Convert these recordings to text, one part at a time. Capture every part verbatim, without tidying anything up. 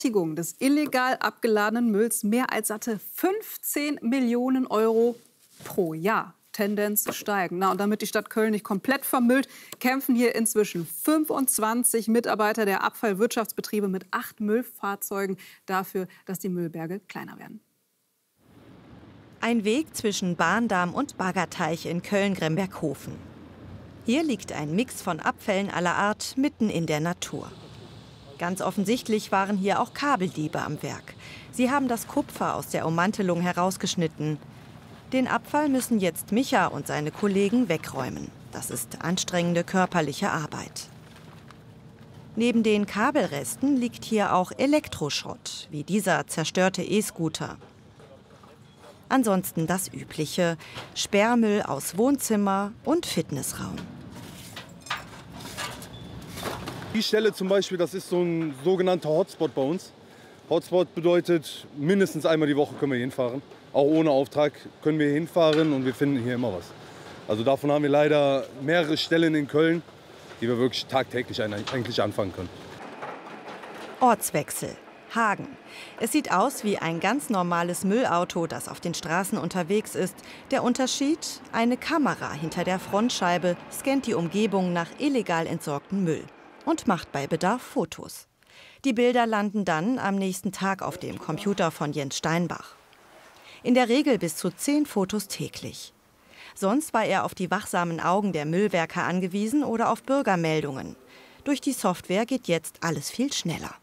Des illegal abgeladenen Mülls mehr als satte fünfzehn Millionen Euro pro Jahr. Tendenz steigen. Na, und damit die Stadt Köln nicht komplett vermüllt, kämpfen hier inzwischen fünfundzwanzig Mitarbeiter der Abfallwirtschaftsbetriebe mit acht Müllfahrzeugen dafür, dass die Müllberge kleiner werden. Ein Weg zwischen Bahndamm und Baggerteich in Köln-Gremberghofen. Hier liegt ein Mix von Abfällen aller Art mitten in der Natur. Ganz offensichtlich waren hier auch Kabeldiebe am Werk. Sie haben das Kupfer aus der Ummantelung herausgeschnitten. Den Abfall müssen jetzt Micha und seine Kollegen wegräumen. Das ist anstrengende körperliche Arbeit. Neben den Kabelresten liegt hier auch Elektroschrott, wie dieser zerstörte E-Scooter. Ansonsten das Übliche: Sperrmüll aus Wohnzimmer und Fitnessraum. Die Stelle zum Beispiel, das ist so ein sogenannter Hotspot bei uns. Hotspot bedeutet, mindestens einmal die Woche können wir hinfahren. Auch ohne Auftrag können wir hinfahren und wir finden hier immer was. Also davon haben wir leider mehrere Stellen in Köln, die wir wirklich tagtäglich eigentlich anfangen können. Ortswechsel. Hagen. Es sieht aus wie ein ganz normales Müllauto, das auf den Straßen unterwegs ist. Der Unterschied? Eine Kamera hinter der Frontscheibe scannt die Umgebung nach illegal entsorgtem Müll und macht bei Bedarf Fotos. Die Bilder landen dann am nächsten Tag auf dem Computer von Jens Steinbach. In der Regel bis zu zehn Fotos täglich. Sonst war er auf die wachsamen Augen der Müllwerker angewiesen oder auf Bürgermeldungen. Durch die Software geht jetzt alles viel schneller.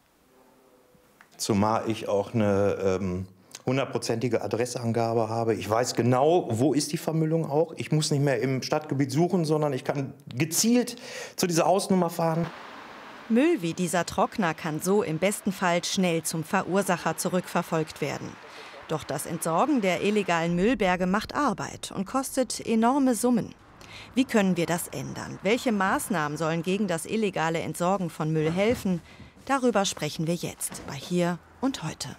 Zumal ich auch eine hundertprozentige ähm, Adressangabe habe. Ich weiß genau, wo ist die Vermüllung auch. Ich muss nicht mehr im Stadtgebiet suchen, sondern ich kann gezielt zu dieser Hausnummer fahren. Müll wie dieser Trockner kann so im besten Fall schnell zum Verursacher zurückverfolgt werden. Doch das Entsorgen der illegalen Müllberge macht Arbeit und kostet enorme Summen. Wie können wir das ändern? Welche Maßnahmen sollen gegen das illegale Entsorgen von Müll helfen? Darüber sprechen wir jetzt bei Hier und Heute.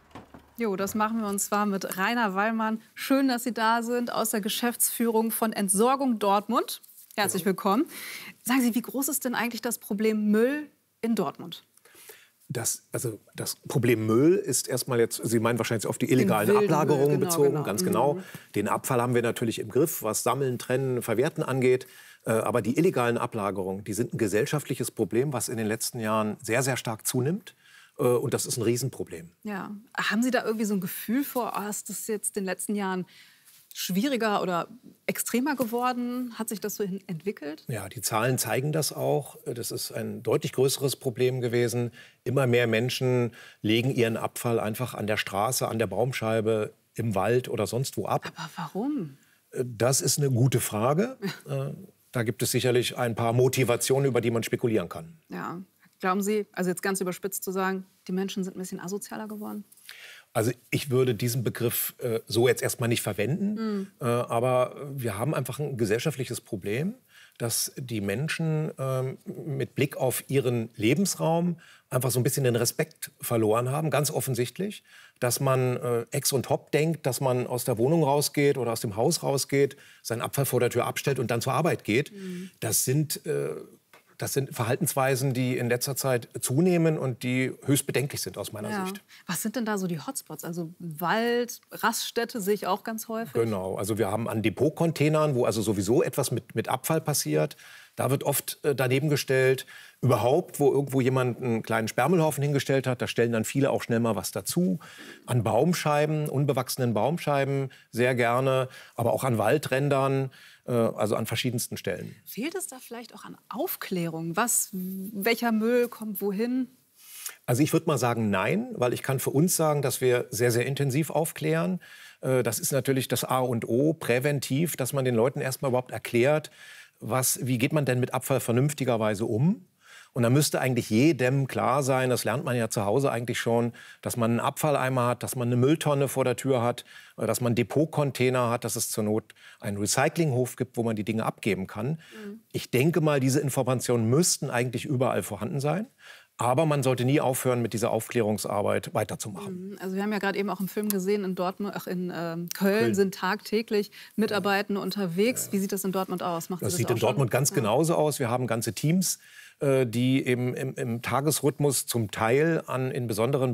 Jo, das machen wir und zwar mit Rainer Wallmann. Schön, dass Sie da sind, aus der Geschäftsführung von Entsorgung Dortmund. Herzlich willkommen. Sagen Sie, wie groß ist denn eigentlich das Problem Müll in Dortmund? Das, also das Problem Müll ist erstmal jetzt, Sie meinen wahrscheinlich auf die illegalen Ablagerungen genau, bezogen, genau. ganz genau. Mhm. Den Abfall haben wir natürlich im Griff, was Sammeln, Trennen, Verwerten angeht. Aber die illegalen Ablagerungen, die sind ein gesellschaftliches Problem, was in den letzten Jahren sehr, sehr stark zunimmt. Und das ist ein Riesenproblem. Ja. Haben Sie da irgendwie so ein Gefühl vor, oh, ist das jetzt in den letzten Jahren schwieriger oder extremer geworden? Hat sich das so entwickelt? Ja, die Zahlen zeigen das auch. Das ist ein deutlich größeres Problem gewesen. Immer mehr Menschen legen ihren Abfall einfach an der Straße, an der Baumscheibe, im Wald oder sonst wo ab. Aber warum? Das ist eine gute Frage. Da gibt es sicherlich ein paar Motivationen, über die man spekulieren kann. Ja. Glauben Sie, also jetzt ganz überspitzt zu sagen, die Menschen sind ein bisschen asozialer geworden? Also ich würde diesen Begriff äh, so jetzt erstmal nicht verwenden. Mhm. Äh, aber wir haben einfach ein gesellschaftliches Problem, dass die Menschen äh, mit Blick auf ihren Lebensraum einfach so ein bisschen den Respekt verloren haben, ganz offensichtlich. Dass man äh, ex und hop denkt, dass man aus der Wohnung rausgeht oder aus dem Haus rausgeht, seinen Abfall vor der Tür abstellt und dann zur Arbeit geht. Mhm. Das sind... Äh, Das sind Verhaltensweisen, die in letzter Zeit zunehmen und die höchst bedenklich sind aus meiner ja. Sicht. Was sind denn da so die Hotspots? Also Wald, Raststätte sehe ich auch ganz häufig. Genau, also wir haben an Depotcontainern, wo also sowieso etwas mit, mit Abfall passiert. Da wird oft äh, daneben gestellt. Überhaupt, wo irgendwo jemand einen kleinen Sperrmüllhaufen hingestellt hat, da stellen dann viele auch schnell mal was dazu. An Baumscheiben, unbewachsenen Baumscheiben sehr gerne, aber auch an Waldrändern. Also an verschiedensten Stellen. Fehlt es da vielleicht auch an Aufklärung? Was, welcher Müll kommt wohin? Also ich würde mal sagen, nein, weil ich kann für uns sagen, dass wir sehr, sehr intensiv aufklären. Das ist natürlich das A und O, präventiv, dass man den Leuten erst mal überhaupt erklärt, was, wie geht man denn mit Abfall vernünftigerweise um? Und da müsste eigentlich jedem klar sein, das lernt man ja zu Hause eigentlich schon, dass man einen Abfalleimer hat, dass man eine Mülltonne vor der Tür hat, dass man Depotcontainer hat, dass es zur Not einen Recyclinghof gibt, wo man die Dinge abgeben kann. Mhm. Ich denke mal, diese Informationen müssten eigentlich überall vorhanden sein. Aber man sollte nie aufhören, mit dieser Aufklärungsarbeit weiterzumachen. Also wir haben ja gerade eben auch im Film gesehen, in Dortmund, ach in ähm, Köln, Köln sind tagtäglich Mitarbeitende ja. unterwegs. Ja. Wie sieht das in Dortmund aus? Macht das, das sieht in Dortmund ganz ja. genauso aus. Wir haben ganze Teams, die eben im, im Tagesrhythmus zum Teil an, in besonderen